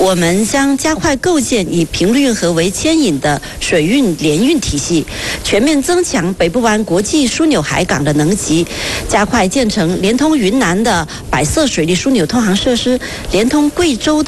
我们将加快构建以平陆运河为牵引的水运联运体系，全面增强北部湾国际枢纽海港的能级，加快建成连通云南的百色水利枢纽通航设施，连通贵州的